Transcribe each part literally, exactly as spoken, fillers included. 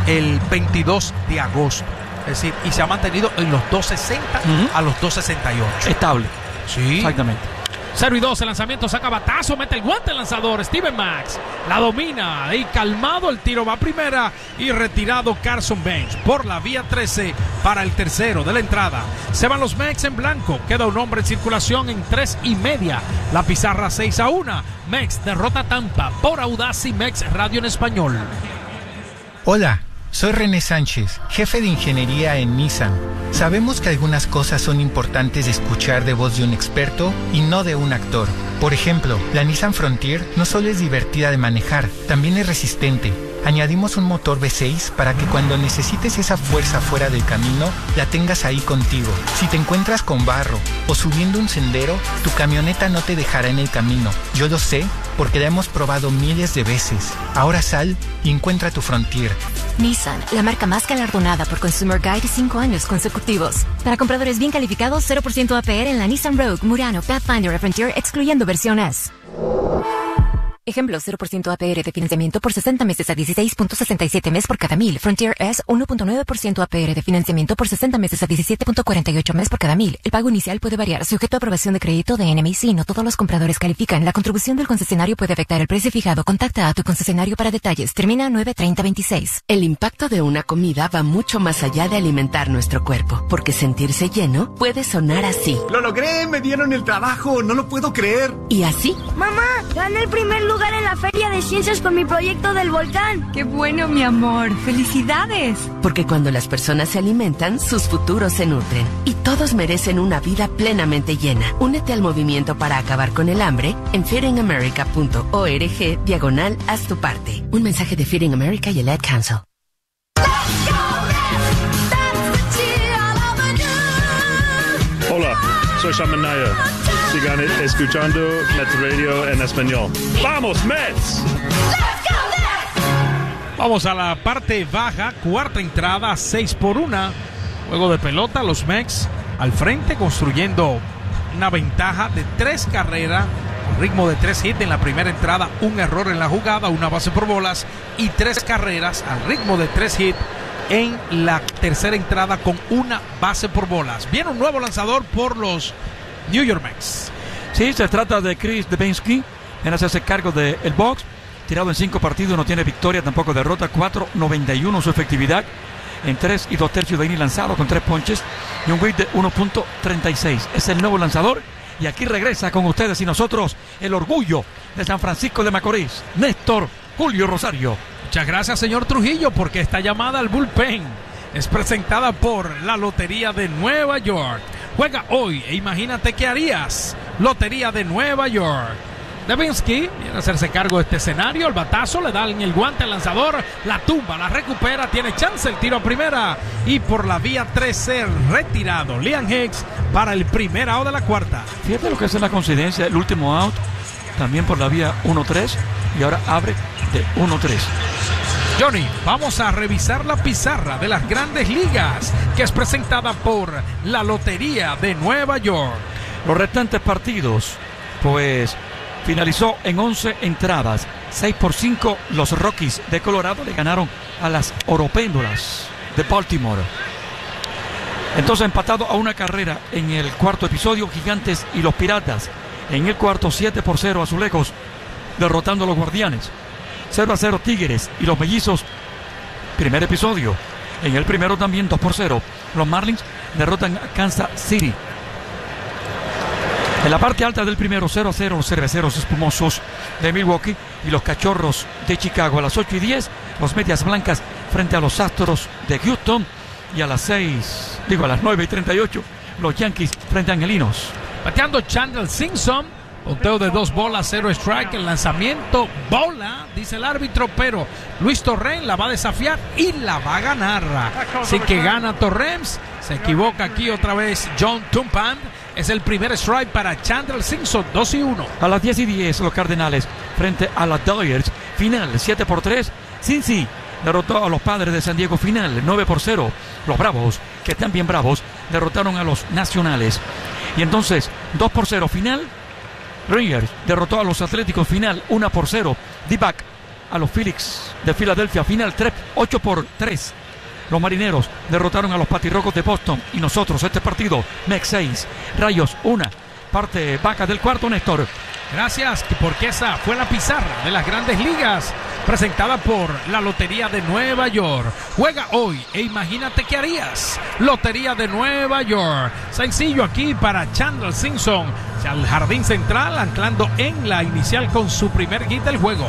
el veintidós de agosto. Es decir, y se ha mantenido en los dos sesenta uh-huh. a los dos sesenta y ocho. Estable. Sí. Exactamente. cero y dos, el lanzamiento saca batazo, mete el guante el lanzador, Steven Matz la domina y calmado el tiro va a primera y retirado Carson Bench por la vía trece para el tercero de la entrada. Se van los Mets en blanco, queda un hombre en circulación en tres y media, la pizarra seis a uno. Mets derrota a Tampa por Audacy Mex Radio en español. Hola. Soy René Sánchez, jefe de ingeniería en Nissan. Sabemos que algunas cosas son importantes de escuchar de voz de un experto y no de un actor. Por ejemplo, la Nissan Frontier no solo es divertida de manejar, también es resistente. Añadimos un motor V seis para que cuando necesites esa fuerza fuera del camino, la tengas ahí contigo. Si te encuentras con barro o subiendo un sendero, tu camioneta no te dejará en el camino. Yo lo sé porque la hemos probado miles de veces. Ahora sal y encuentra tu Frontier. Nissan, la marca más galardonada por Consumer Guide cinco años consecutivos. Para compradores bien calificados, cero por ciento A P R en la Nissan Rogue, Murano, Pathfinder y Frontier, excluyendo versión S. Ejemplo, cero por ciento A P R de financiamiento por sesenta meses a dieciséis punto sesenta y siete mes por cada mil. Frontier S, uno punto nueve por ciento A P R de financiamiento por sesenta meses a diecisiete punto cuarenta y ocho mes por cada mil. El pago inicial puede variar, sujeto a aprobación de crédito de N M I C. No todos los compradores califican. La contribución del concesionario puede afectar el precio fijado. Contacta a tu concesionario para detalles. Termina nueve treinta veintiséis. El impacto de una comida va mucho más allá de alimentar nuestro cuerpo, porque sentirse lleno puede sonar así. ¡Lo logré! ¡Me dieron el trabajo! ¡No lo puedo creer! Y así. ¡Mamá! ¡Gané el primer lugar en la feria de ciencias con mi proyecto del volcán! ¡Qué bueno, mi amor! ¡Felicidades! Porque cuando las personas se alimentan, sus futuros se nutren. Y todos merecen una vida plenamente llena. Únete al movimiento para acabar con el hambre en feedingamerica punto org diagonal haz tu parte. Un mensaje de Feeding America y el Ad Council. Hola, soy Shaman Naya. Sigan escuchando Mets Radio en español. ¡Vamos, Mets! Vamos a la parte baja, cuarta entrada, seis por una. Juego de pelota, los Mets al frente, construyendo una ventaja de tres carreras, ritmo de tres hits en la primera entrada, un error en la jugada, una base por bolas y tres carreras al ritmo de tres hits en la tercera entrada con una base por bolas. Viene un nuevo lanzador por los New York Mets. Sí, se trata de Chris Devenski, en hacerse cargo del box. Tirado en cinco partidos, no tiene victoria, tampoco derrota. cuatro noventa y uno su efectividad en tres y dos tercios de inning lanzado con tres ponches y un whip de uno punto treinta y seis. Es el nuevo lanzador y aquí regresa con ustedes y nosotros el orgullo de San Francisco de Macorís, Néstor Julio Rosario. Muchas gracias, señor Trujillo, porque esta llamada al bullpen es presentada por la Lotería de Nueva York. Juega hoy e imagínate qué harías. Lotería de Nueva York. Devenski viene a hacerse cargo de este escenario. El batazo le da en el guante al lanzador. La tumba, la recupera. Tiene chance el tiro a primera. Y por la vía trece retirado Liam Hicks para el primer out de la cuarta. Fíjate lo que es la coincidencia. El último out también por la vía uno tres. Y ahora abre de uno tres. Johnny, vamos a revisar la pizarra de las Grandes Ligas, que es presentada por la Lotería de Nueva York. Los restantes partidos, pues finalizó en once entradas. seis por cinco, los Rockies de Colorado le ganaron a las Oropéndolas de Baltimore. Entonces, empatado a una carrera en el cuarto episodio, Gigantes y los Piratas. En el cuarto, siete por cero, Azulejos derrotando a los Guardianes. cero a cero, Tigres y los Mellizos. Primer episodio. En el primero también, dos por cero. Los Marlins derrotan a Kansas City. En la parte alta del primero, cero a cero, los Cerveceros Espumosos de Milwaukee y los Cachorros de Chicago. A las ocho y diez, los Medias Blancas frente a los Astros de Houston. Y a las seis, digo a las nueve y treinta y ocho, los Yankees frente a Angelinos. Bateando Chandler Simpson. Conteo de dos bolas, cero strike. El lanzamiento, bola, dice el árbitro, pero Luis Torrens la va a desafiar y la va a ganar. Así que gana Torrens. Se equivoca aquí otra vez John Tumpand. Es el primer strike para Chandler Simpson, dos y uno. A las diez y diez, los Cardenales frente a los Dodgers. Final, siete por tres. Cincy derrotó a los Padres de San Diego. Final, nueve por cero. Los Bravos, que están bien bravos, derrotaron a los Nacionales. Y entonces, dos por cero. Final, Rangers derrotó a los Atléticos. Final, uno por cero. D-Back a los Phillies de Filadelfia. Final tres, ocho por tres. Los Marineros derrotaron a los Patirrocos de Boston. Y nosotros, este partido, Mex seis, Rayos una. Parte baja del cuarto, Néstor. Gracias, porque esa fue la pizarra de las Grandes Ligas, presentada por la Lotería de Nueva York. Juega hoy e imagínate qué harías. Lotería de Nueva York. Sencillo aquí para Chandler Simpson, al jardín central, anclando en la inicial con su primer hit del juego.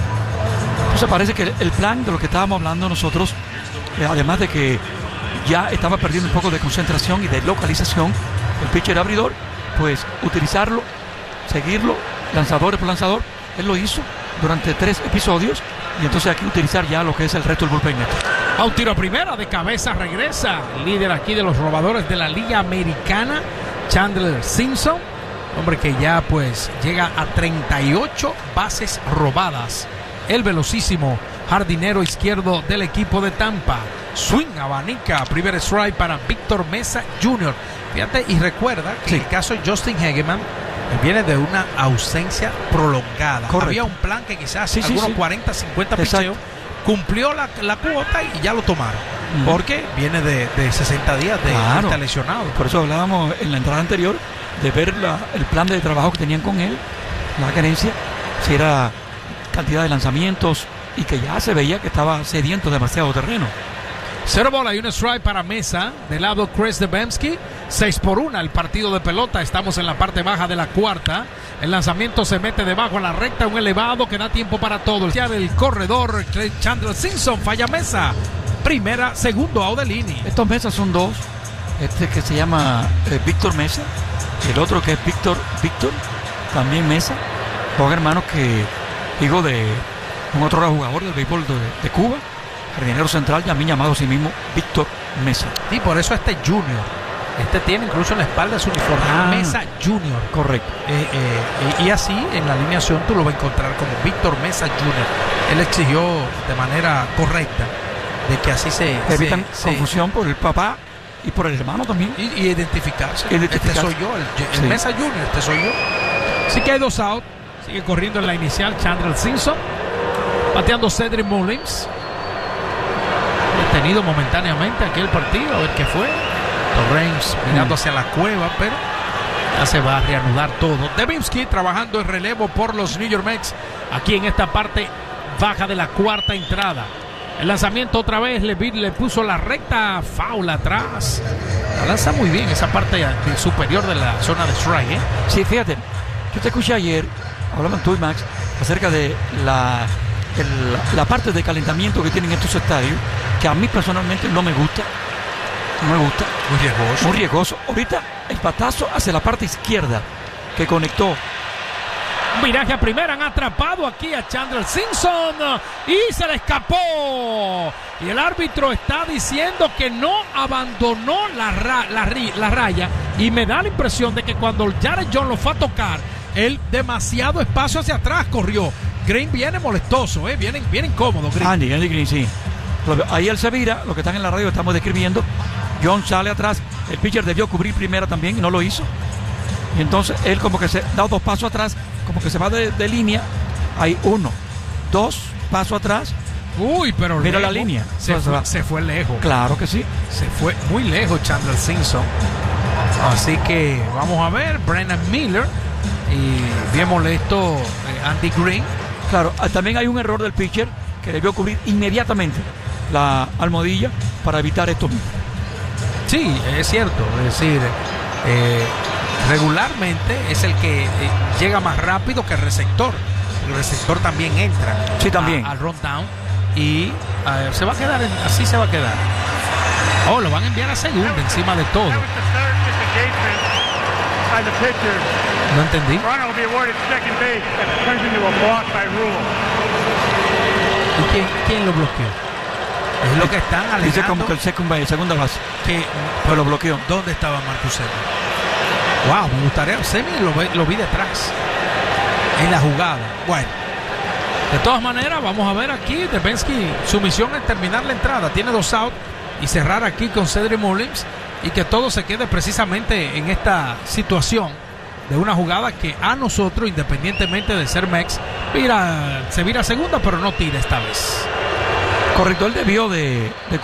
Entonces parece que el plan de lo que estábamos hablando nosotros, eh, además de que ya estaba perdiendo un poco de concentración y de localización, el pitcher abridor, pues utilizarlo, seguirlo, lanzador por lanzador. Él lo hizo durante tres episodios y entonces hay que utilizar ya lo que es el resto del bullpen. A un tiro a primera, de cabeza regresa líder aquí de los robadores de la Liga Americana, Chandler Simpson, hombre que ya pues llega a treinta y ocho bases robadas. El velocísimo jardinero izquierdo del equipo de Tampa. Swing, abanica, primer strike para Víctor Mesa junior Fíjate y recuerda que sí, el caso de Justin Hegeman viene de una ausencia prolongada. Correcto. Había un plan que quizás sí, algunos sí, sí. cuarenta, cincuenta picheos, cumplió la, la cuota y ya lo tomaron. Mm. Porque viene de, de sesenta días de claro. estar lesionado. Por eso hablábamos en la entrada anterior de ver la, el plan de trabajo que tenían con él, la gerencia, si era cantidad de lanzamientos y que ya se veía que estaba sediento demasiado terreno. Cero bola y un strike para Mesa. Del lado Chris Debemsky. seis por uno el partido de pelota. Estamos en la parte baja de la cuarta. El lanzamiento se mete debajo a la recta. Un elevado que da tiempo para todo. El corredor Chandler Simpson falla Mesa. Primera, segundo out de línea. Estos Mesas son dos. Este que se llama eh, Víctor Mesa. El otro que es Víctor Víctor. También Mesa. Dos hermanos que, digo, de un otro jugador del béisbol de, de Cuba. Jardinero central, también llamado a sí mismo Víctor Mesa. Y por eso este Junior. Este tiene incluso en la espalda su uniforme. Ah, Mesa Junior. Correcto. Eh, eh, y así en la alineación tú lo vas a encontrar como Víctor Mesa junior Él exigió de manera correcta de que así se... Evitan se, confusión se, por el papá y por el hermano también. Y, y identificarse. identificarse. Este soy yo, el, el sí. Mesa Junior, este soy yo. Así que hay dos out. Sigue corriendo en la inicial Chandler Simpson. Bateando Cedric Mullins. Detenido momentáneamente aquí el partido, a ver qué fue. Torrens mirando hacia la cueva, pero ya se va a reanudar todo. Debemsky trabajando en relevo por los New York Mets, aquí en esta parte baja de la cuarta entrada. El lanzamiento otra vez, le, le puso la recta, foul atrás. La lanza muy bien esa parte superior de la zona de strike, ¿eh? Sí, fíjate, yo te escuché ayer, hablando tú y Max, acerca de la... El, la parte de calentamiento que tienen estos estadios, que a mí personalmente no me gusta, no me gusta, muy riesgoso, muy riesgoso. Ahorita el patazo hacia la parte izquierda que conectó. Un viraje a primera, han atrapado aquí a Chandler Simpson y se le escapó. Y el árbitro está diciendo que no abandonó la, ra, la, la raya, y me da la impresión de que cuando Jared John lo fue a tocar, él demasiado espacio hacia atrás corrió. Green viene molestoso, ¿eh? viene, viene incómodo. Green. Andy, Andy Green, sí. Ahí él se vira, lo que están en la radio estamos describiendo. John sale atrás, el pitcher debió cubrir primera también y no lo hizo. Y entonces él como que se da dos pasos atrás, como que se va de, de línea. Hay uno, dos pasos atrás. Uy, pero mira lejos, la línea. Se, se, fue, va. se fue lejos. Claro que sí. Se fue muy lejos Chandler Simpson. Así que vamos a ver, Brennan Miller. Y bien molesto eh, Andy Green. Claro, también hay un error del pitcher que debió cubrir inmediatamente la almohadilla para evitar esto mismo. Sí, es cierto. Es decir, eh, regularmente es el que eh, llega más rápido que el receptor. El receptor también entra sí, también. al rundown y uh, se va a quedar, en, así se va a quedar. Oh, lo van a enviar a segunda encima de todo. No entendí. ¿Y quién, quién lo bloqueó? Es lo que están alegando. Dice como que el second base, segunda base. Que pero lo bloqueó. ¿Dónde estaba Marcus Semien? Wow, me gustaría. Semien lo, lo vi detrás. En la jugada. Bueno. De todas maneras, vamos a ver aquí. Debemsky, su misión es terminar la entrada. Tiene dos outs y cerrar aquí con Cedric Mullins. Y que todo se quede precisamente en esta situación de una jugada que a nosotros, independientemente de ser Mex, vira, se vira segunda, pero no tira esta vez. Correcto, él debió de, de